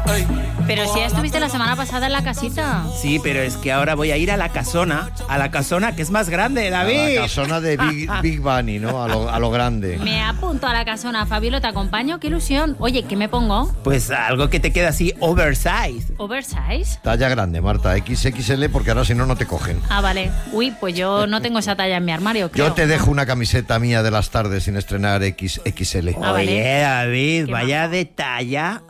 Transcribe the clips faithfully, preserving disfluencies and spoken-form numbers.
Pero si ya estuviste la semana pasada en la casita. Sí, pero es que ahora voy a ir a la casona, a la casona que es más grande, David. A la casona de Big, Big Bunny, ¿no? A lo, a lo grande. Me apunto a la casona, Fabiola, te acompaño, qué ilusión. Oye, ¿qué me pongo? Pues algo que te queda así oversize. ¿Oversize? Talla grande, Marta, equis equis ele, porque ahora si no, no te cogen. Ah, vale. Uy, pues yo no tengo esa talla en mi armario, creo. Yo te dejo una camiseta mía de las tardes sin estrenar equis equis ele. Ah, vale. Oye, David, Qué vaya majo. detallazo.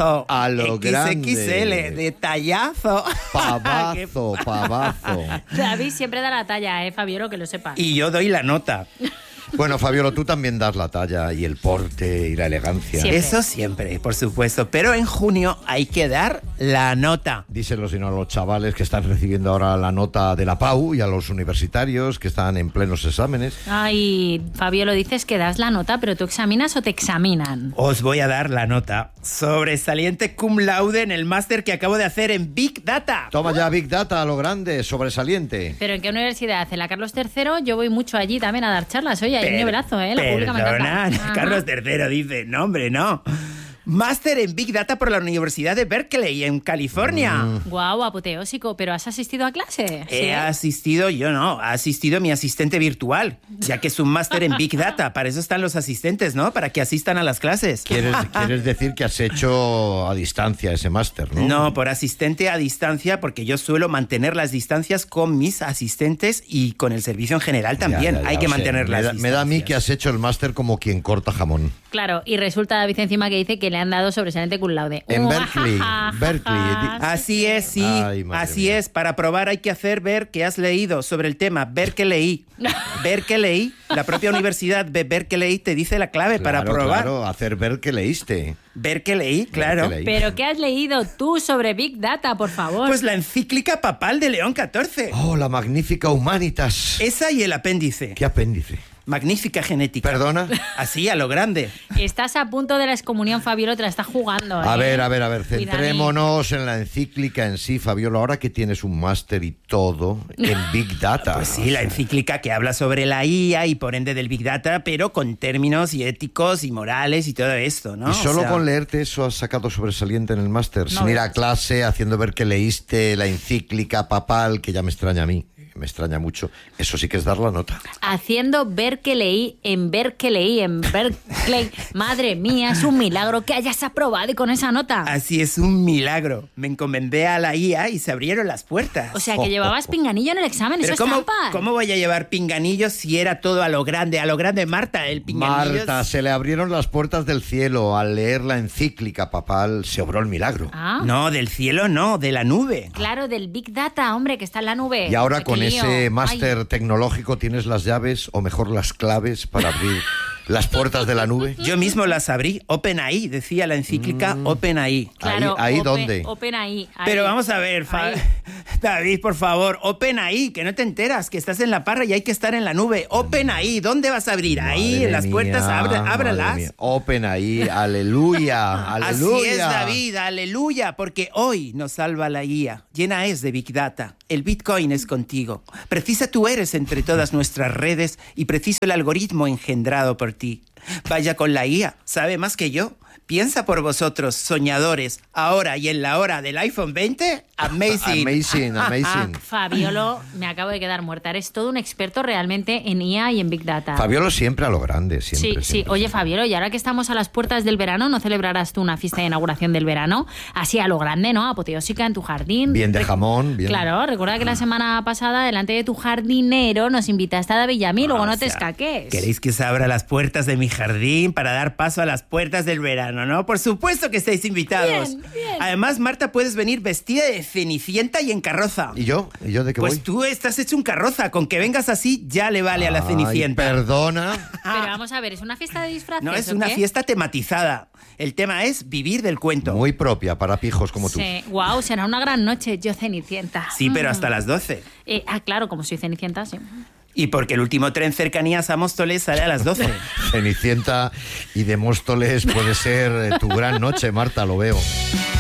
A lo equis equis ele, grande. detallazo. Pavazo, pavazo. David siempre da la talla, eh, Fabiola, que lo sepas. Y yo doy la nota. Bueno, Fabiolo, tú también das la talla y el porte y la elegancia. Siempre. Eso siempre, por supuesto. Pero en junio hay que dar la nota. Díselo sino a los chavales que están recibiendo ahora la nota de la P A U y a los universitarios que están en plenos exámenes. Ay, Fabiola, dices que das la nota, pero ¿tú examinas o te examinan? Os voy a dar la nota. Sobresaliente cum laude en el máster que acabo de hacer en Big Data. Toma ya Big Data a lo grande, sobresaliente. ¿Pero en qué universidad? ¿En la Carlos tercero? Yo voy mucho allí también a dar charlas. Oye, hay un nivelazo, ¿eh? La pública me Perdona, encanta. Ajá. Carlos tercero dice, no hombre, no. Máster en Big Data por la Universidad de Berkeley, en California. Mm. Guau, apoteósico, pero ¿has asistido a clase? He asistido, yo no, ha asistido mi asistente virtual, ya que es un máster en Big Data. Para eso están los asistentes, ¿no? Para que asistan a las clases. ¿Quieres, quieres decir que has hecho a distancia ese máster, ¿no? No, por asistente a distancia, porque yo suelo mantener las distancias con mis asistentes y con el servicio en general también. Ya, ya, ya, Hay que o sea, mantener me las da, distancias. me da a mí que has hecho el máster como quien corta jamón. Claro, y resulta David encima que dice que le han dado sobresaliente cum laude. En Uh, Berkeley, jajaja. Berkeley. Así es, sí, Ay, madre así mía. es. Para probar hay que hacer ver que has leído sobre el tema, ver que leí. Ver que leí. La propia universidad de Berkeley te dice la clave para Claro, probar. Claro, hacer ver que leíste. Ver que leí, claro. que leí. ¿Pero qué has leído tú sobre Big Data, por favor? Pues la encíclica papal de León catorce. Oh, la magnífica Humanitas. Esa y el apéndice. ¿Qué apéndice? Magnífica genética. ¿Perdona? Así, a lo grande. Estás a punto de la excomunión, Fabiola, te la estás jugando. A ¿eh? ver, a ver, a ver, Cuidadín. centrémonos en la encíclica en sí, Fabiola. Ahora que tienes un máster y todo en Big Data. Pues sí, la encíclica que habla sobre la I A y por ende del Big Data, pero con términos y éticos y morales y todo esto, ¿no? ¿Y solo O sea, con leerte eso has sacado sobresaliente en el máster? No Sin ir a ves. clase, haciendo ver que leíste la encíclica papal, que ya me extraña a mí, me extraña mucho. Eso sí que es dar la nota. Haciendo ver que leí, en ver que leí, en Berkeley. Madre mía, es un milagro que hayas aprobado y con esa nota. Así es un milagro. Me encomendé a la I A y se abrieron las puertas. O sea, que llevabas pinganillo en el examen, Pero eso ¿cómo, es trampa. ¿cómo voy a llevar pinganillos si era todo a lo grande? A lo grande, Marta, el pinganillo... Marta, se le abrieron las puertas del cielo. Al leer la encíclica papal, se obró el milagro. Ah, No, del cielo no, de la nube. claro, del Big Data, hombre, que está en la nube. Y ahora Qué con lío. ese máster Ay. tecnológico tienes las llaves, o mejor las claves, para abrir las puertas de la nube. Yo mismo las abrí. OpenAI, decía la encíclica Mm. OpenAI. Claro, Ahí- ahí open- dónde. Open ahí, ahí. Pero vamos a ver, Fa- Ahí. David, por favor, OpenAI, que no te enteras, que estás en la parra y hay que estar en la nube. OpenAI, ¿dónde vas a abrir? Ahí, Madre en las puertas, mía, abra- madre ábralas. mía. Open ahí, aleluya, aleluya. Así es, David, aleluya, porque hoy nos salva la I A. Llena es de Big Data. El Bitcoin es contigo. Precisa tú eres entre todas nuestras redes y preciso el algoritmo engendrado por ti. Vaya con la I A, sabe más que yo. Piensa por vosotros, soñadores, ahora y en la hora del iPhone veinte. Amazing. Amazing, amazing. Fabiolo, me acabo de quedar muerta. Eres todo un experto realmente en I A y en Big Data. Fabiolo siempre a lo grande, siempre. Sí, sí. siempre, Oye, siempre. Fabiolo, y ahora que estamos a las puertas del verano, ¿no celebrarás tú una fiesta de inauguración del verano? Así a lo grande, ¿no? Apoteósica en tu jardín. Bien de Re- jamón, bien. Claro, recuerda que la semana pasada, delante de tu jardinero, nos invitaste a David y a mí, luego O no te sea, escaques. ¿Queréis que se abra las puertas de mi jardín para dar paso a las puertas del verano, no? Por supuesto que estáis invitados. Bien, bien. Además, Marta, puedes venir vestida de Cenicienta y en carroza. ¿Y yo? ¿Y yo de qué Pues voy? tú estás hecho un carroza. Con que vengas así ya le vale a la Ay, Cenicienta. perdona. Pero vamos a ver, ¿es una fiesta de disfraces No, es o una qué? fiesta tematizada. El tema es vivir del cuento. Muy propia para pijos como tú. Sí, wow, será una gran noche, yo Cenicienta. Sí, pero Mm. hasta las doce. Eh, ah, claro, como soy Cenicienta, sí. Y porque el último tren cercanías a Móstoles sale a las doce. Cenicienta y de Móstoles puede ser eh, tu gran noche, Marta, lo veo.